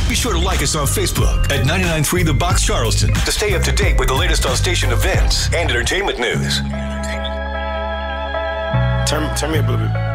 Be sure to like us on Facebook at 99.3 The Box Charleston to stay up to date with the latest on station events and entertainment news. Turn me up a little bit.